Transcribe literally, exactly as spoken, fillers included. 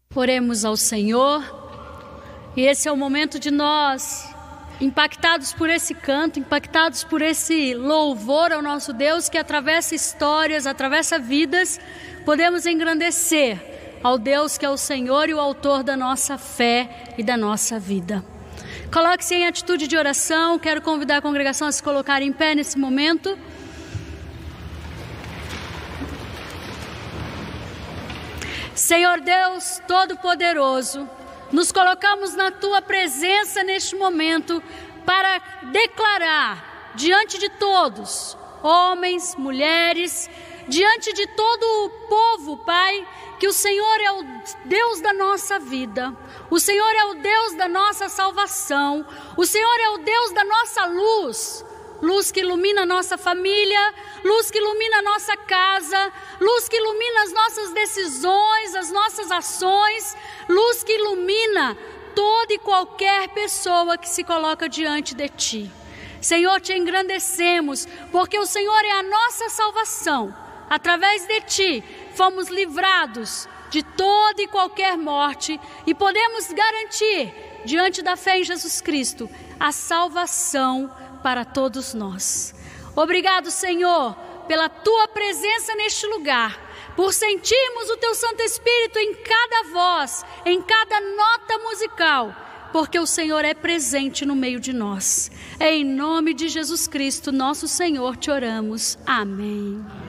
Oremos ao Senhor, e esse é o momento de nós, impactados por esse canto, impactados por esse louvor ao nosso Deus que atravessa histórias, atravessa vidas, podemos engrandecer ao Deus que é o Senhor e o autor da nossa fé e da nossa vida. Coloque-se em atitude de oração. Quero convidar a congregação a se colocar em pé nesse momento. Senhor Deus Todo-Poderoso, nos colocamos na Tua presença neste momento para declarar diante de todos, homens, mulheres, diante de todo o povo, Pai, que o Senhor é o Deus da nossa vida, o Senhor é o Deus da nossa salvação, o Senhor é o Deus da nossa luz, luz que ilumina a nossa família, luz que ilumina a nossa casa, luz que ilumina as nossas decisões, as nossas ações, luz que ilumina toda e qualquer pessoa que se coloca diante de Ti. Senhor, Te engrandecemos, porque o Senhor é a nossa salvação. Através de Ti, fomos livrados de toda e qualquer morte e podemos garantir, diante da fé em Jesus Cristo, a salvação para todos nós. Obrigado, Senhor, pela Tua presença neste lugar, por sentirmos o Teu Santo Espírito em cada voz, em cada nota musical, porque o Senhor é presente no meio de nós. É em nome de Jesus Cristo, nosso Senhor, te oramos. Amém.